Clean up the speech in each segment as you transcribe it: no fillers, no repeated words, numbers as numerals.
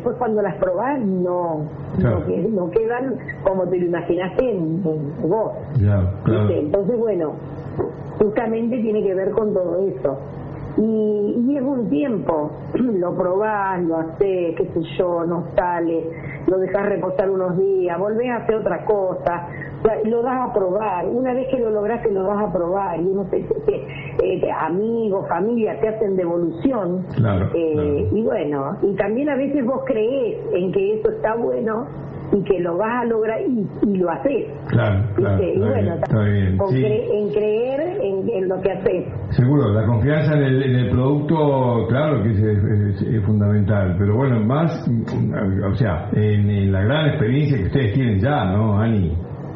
después cuando las probás no quedan como te lo imaginaste en vos. Claro. Entonces, bueno, justamente tiene que ver con todo eso. Y es un tiempo, lo probás, lo hacés, qué sé yo, no sale, lo dejás reposar unos días, volvés a hacer otra cosa, lo das a probar, una vez que lo lograste lo das a probar, y uno amigos, familia te hacen devolución, claro. Y bueno, y también a veces vos creés en que eso está bueno y que lo vas a lograr y lo haces. Claro. Y bueno, está bien. En creer en lo que haces. Seguro, la confianza en el producto, claro que es fundamental, pero bueno, más, o sea, en la gran experiencia que ustedes tienen ya, ¿no, Ani?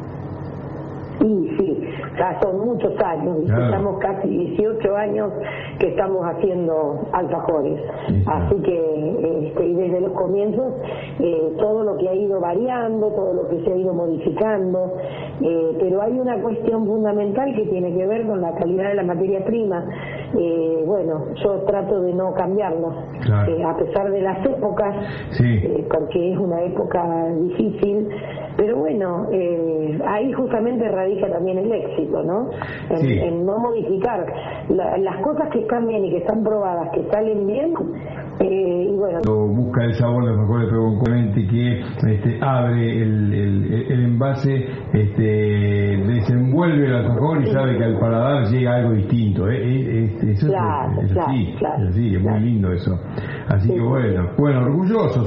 Sí, ya son muchos años, claro. Estamos casi 18 años que estamos haciendo alfajores, así que y desde los comienzos todo lo que ha ido variando, todo lo que se ha ido modificando, pero hay una cuestión fundamental que tiene que ver con la calidad de la materia prima. Bueno, yo trato de no cambiarlo, claro. A pesar de las épocas, porque es una época difícil, pero bueno, ahí justamente radica también el éxito, ¿no? En no modificar las cosas que cambian y que están probadas, que salen bien, y bueno. Busca el sabor de alfajores Pebonco, que abre el envase, desenvuelve el alfajor y sabe que al paladar llega algo distinto. Eso es así, es muy lindo eso. Así que bueno, orgullosos.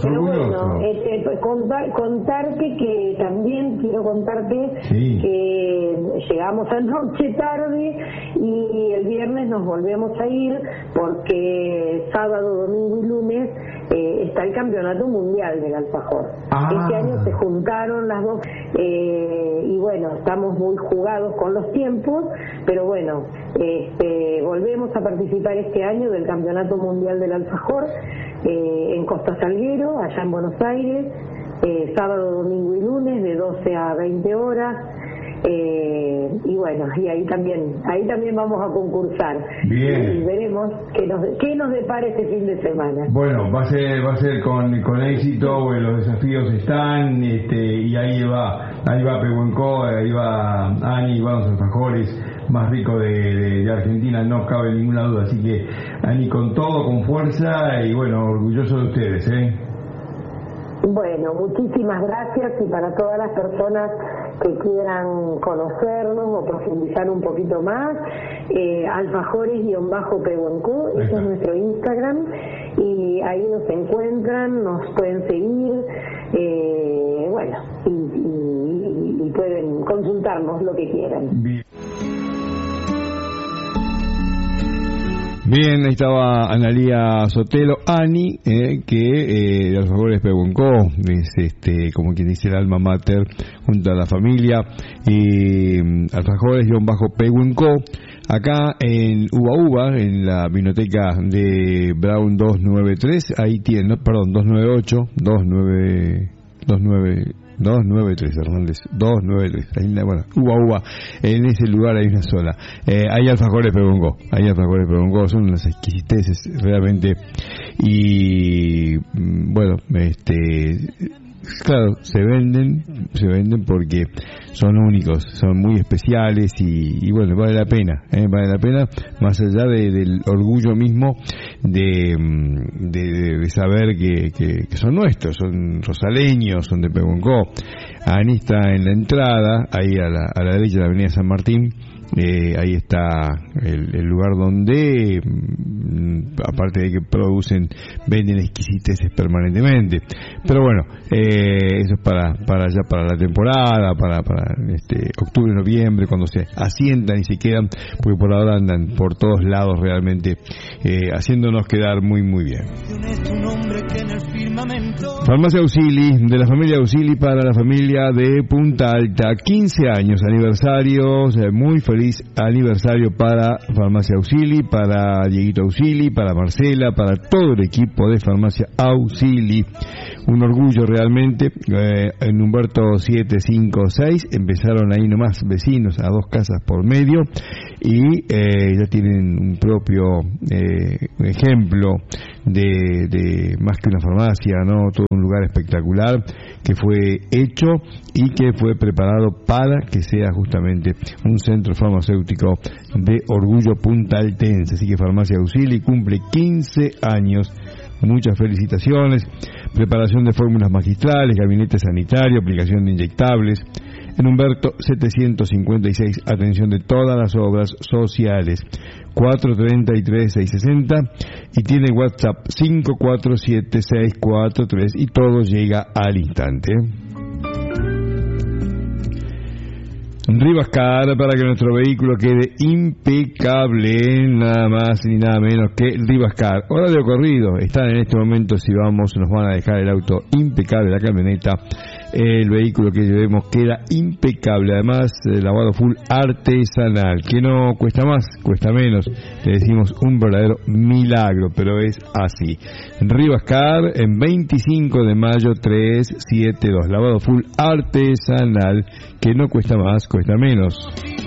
Contarte que también quiero contarte que llegamos anoche tarde y el viernes nos volvemos a ir porque sábado, domingo y lunes está el campeonato mundial del alfajor. Este año se juntaron las dos y bueno, estamos muy jugados con los tiempos, pero bueno, volvemos a participar este año del campeonato mundial del alfajor en Costa Salguero, allá en Buenos Aires, sábado, domingo y lunes de 12 a 20 horas. Y bueno, y ahí también vamos a concursar. Bien. Y veremos qué nos depara este fin de semana. Bueno, va a ser con éxito, los desafíos están, y ahí va Pebonco, ahí va Ani, va los alfajores más ricos de Argentina, no cabe ninguna duda. Así que Ani, con todo, con fuerza, y bueno, orgulloso de ustedes, Bueno, muchísimas gracias, y para todas las personas que quieran conocernos o profundizar un poquito más, alfajores_Pebonco, ese es nuestro Instagram, y ahí nos encuentran, nos pueden seguir, y pueden consultarnos lo que quieran. Bien, ahí estaba Analía Sotelo, Ani, que de Alfajores Pebonco es como quien dice el alma mater junto a la familia, Alfajores_Pebonco, acá en Uva, en la biblioteca de Brown 293, ahí tiene, 293, Hernández, 293. Ahí, bueno, Uva, en ese lugar hay una sola. Hay alfajores Pebonco, son unas exquisiteces realmente. Y bueno, claro, se venden porque son únicos, son muy especiales y bueno, vale la pena, más allá del orgullo mismo de saber que son nuestros, son rosaleños, son de Pebonco. Ani está en la entrada, ahí a la derecha de la avenida San Martín. Ahí está el lugar donde, aparte de que venden exquisiteces permanentemente. Pero bueno, eso es para la temporada, para octubre, noviembre, cuando se asientan y se quedan, porque por ahora andan por todos lados realmente, haciéndonos quedar muy muy bien. Farmacia Auxili, de la familia Auxili para la familia de Punta Alta, 15 años, aniversarios, muy feliz aniversario para Farmacia Auxili, para Dieguito Auxili, para Marcela, para todo el equipo de Farmacia Auxili. un orgullo realmente. En Humberto 756 empezaron ahí nomás, vecinos a 2 casas por medio, y ya tienen un propio ejemplo de más que una farmacia, ¿no? Todo un lugar espectacular que fue hecho y que fue preparado para que sea justamente un centro farmacéutico de orgullo puntaltense. Así que Farmacia Usili cumple 15 años. Muchas felicitaciones. Preparación de fórmulas magistrales, gabinete sanitario, aplicación de inyectables. En Humberto 756, atención de todas las obras sociales. 433-660 y tiene WhatsApp 547-643 y todo llega al instante. Rivascar, para que nuestro vehículo quede impecable, nada más ni nada menos que Rivascar. Horario corrido, están en este momento, si vamos, nos van a dejar el auto impecable, la camioneta, el vehículo que llevemos queda impecable, además lavado full artesanal, que no cuesta más, cuesta menos, le decimos un verdadero milagro, pero es así. Rivascar en 25 de mayo 372, lavado full artesanal, que no cuesta más, cuesta menos.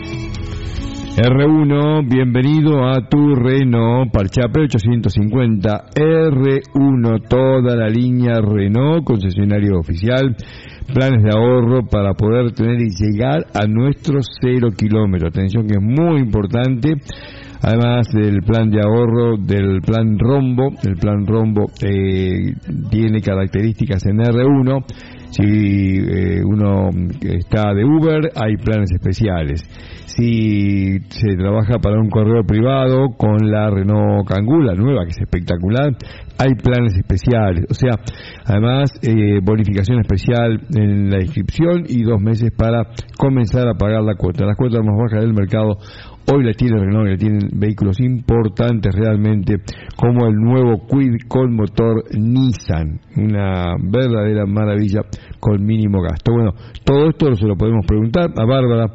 R1, bienvenido a tu Renault Parchape 850 R1, toda la línea Renault, concesionario oficial, planes de ahorro para poder tener y llegar a nuestros 0 kilómetros. Atención que es muy importante. Además del plan de ahorro, del plan Rombo, el plan Rombo tiene características en R1. Si uno está de Uber, hay planes especiales. Si se trabaja para un correo privado con la Renault Kangoo, la nueva, que es espectacular, hay planes especiales. O sea, además, bonificación especial en la inscripción y 2 meses para comenzar a pagar la cuota. Las cuotas más bajas del mercado hoy la tiene Renault, y la tienen vehículos importantes realmente, como el nuevo Kwid con motor Nissan, una verdadera maravilla con mínimo gasto. Bueno, todo esto se lo podemos preguntar a Bárbara,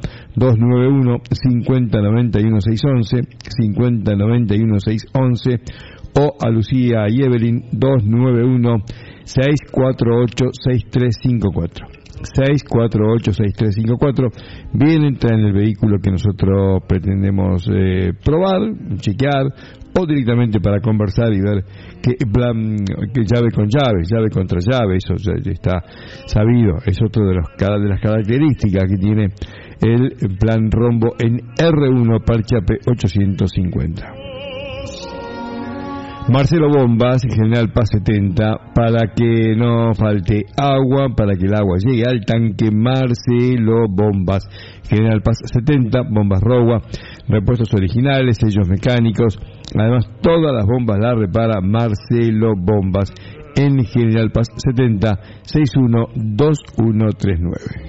291-5091-611, 5091-611, o a Lucía y Evelyn, 291-648-6354. 648-6354. Vienen, traen el vehículo que nosotros pretendemos probar, chequear, o directamente para conversar y ver que llave con llave, llave contra llave, eso ya está sabido, es otro de las características que tiene el plan Rombo en R1 Parchape 850. Marcelo Bombas, General Paz 70, para que no falte agua, para que el agua llegue al tanque. Marcelo Bombas, General Paz 70, bombas Rowa, repuestos originales, sellos mecánicos, además todas las bombas las repara Marcelo Bombas en General Paz 70, 612139.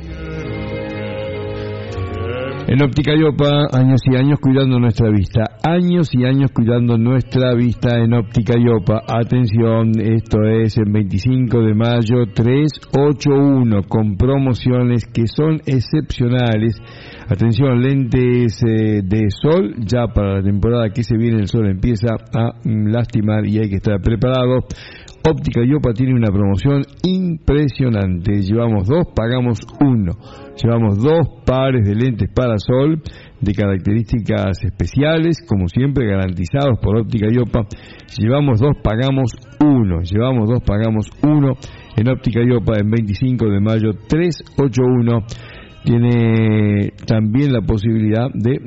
En Óptica Iopa, años y años cuidando nuestra vista. Años y años cuidando nuestra vista en Óptica Iopa. Atención, esto es en 25 de mayo 381, con promociones que son excepcionales. Atención, lentes de sol, ya para la temporada que se viene el sol empieza a lastimar y hay que estar preparado. Óptica Iopa tiene una promoción impresionante. Llevamos 2, pagamos 1. Llevamos 2 pares de lentes para sol de características especiales, como siempre garantizados por Óptica Iopa. Llevamos 2, pagamos 1. Llevamos 2, pagamos 1 en Óptica Iopa en 25 de mayo 381. Tiene también la posibilidad de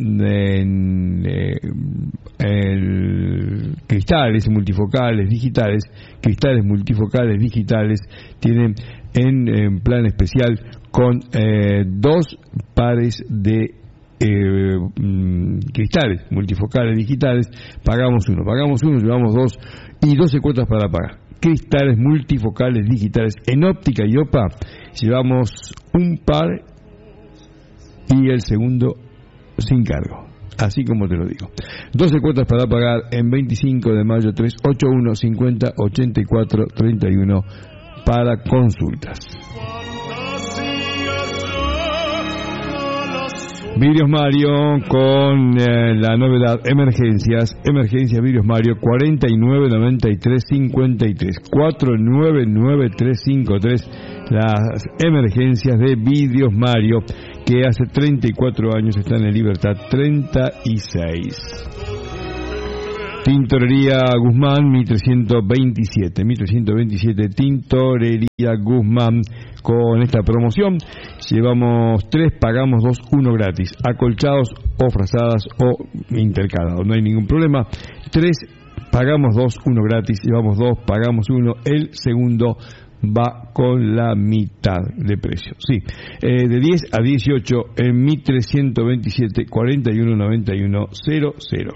cristales multifocales digitales. Cristales multifocales digitales tienen en plan especial con 2 pares de cristales multifocales digitales. Pagamos 1, llevamos 2 y 12 cuotas para pagar. Cristales multifocales digitales en Óptica Iopa. Llevamos un par y el segundo sin cargo, así como te lo digo. 12 cuotas para pagar en 25 de mayo 381 50 84 31 para consultas. Vidrios Mario con la novedad Emergencias Vidrios Mario 499353 499353, las emergencias de Vidrios Mario, que hace 34 años están en Libertad 36. Tintorería Guzmán, 1327 Tintorería Guzmán. Con esta promoción llevamos 3, pagamos 2, 1 gratis, acolchados o frazadas o intercalados, no hay ningún problema. 3, pagamos 2, 1 gratis, llevamos 2, pagamos 1, el segundo va con la mitad de precio. Sí, de 10 a 18 en 1327 419100.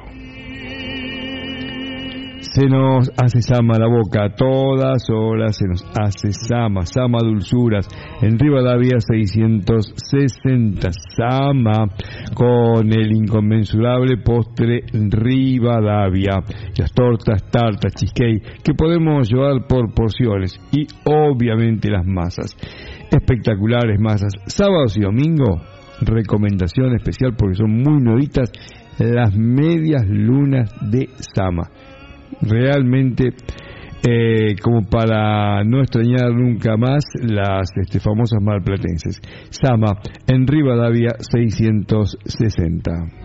Se nos hace sama la boca, a todas horas se nos hace sama Dulzuras, en Rivadavia 660, sama, con el inconmensurable postre Rivadavia, las tortas, tartas, cheesecake, que podemos llevar por porciones, y obviamente las masas, espectaculares masas. Sábados y domingo, recomendación especial porque son muy nuevitas, las medias lunas de Sama. Realmente como para no extrañar nunca más las famosas marplatenses. Sama, en Rivadavia 660.